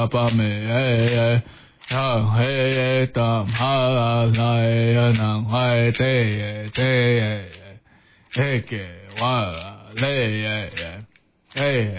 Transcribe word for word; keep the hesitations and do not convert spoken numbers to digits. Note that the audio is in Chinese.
巴美耶，让黑当哈来呀，南海的耶的耶，嘿给我嘞耶耶，嘿。